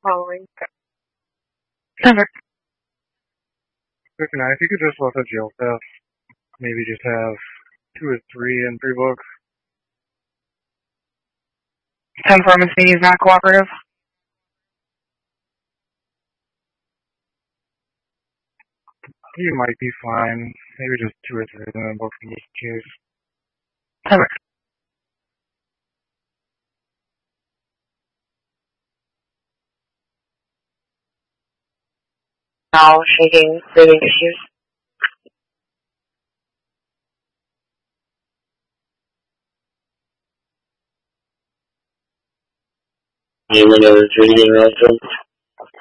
following. Never. Quick now, if you could just look at jail staff, maybe just have 2 or 3 in pre-book. 10 pharmacy is not cooperative. You might be fine. Maybe just 2 or 3 and then book from each case. Never. Now shaking, breathing issues. Anyone else reading license?